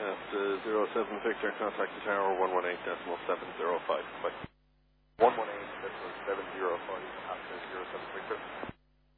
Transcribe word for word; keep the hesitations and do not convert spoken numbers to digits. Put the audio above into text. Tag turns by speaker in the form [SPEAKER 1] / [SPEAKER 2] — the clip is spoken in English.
[SPEAKER 1] Aircraft uh, zero seven Victor, contact the tower one one eight decimal seven zero five. Bye.
[SPEAKER 2] one one eight decimal seven zero five after zero seven Victor.